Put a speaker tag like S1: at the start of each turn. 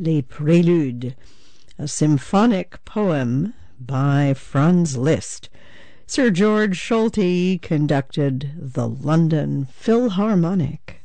S1: Les Préludes, a symphonic poem by Franz Liszt. Sir George Solti conducted the London Philharmonic.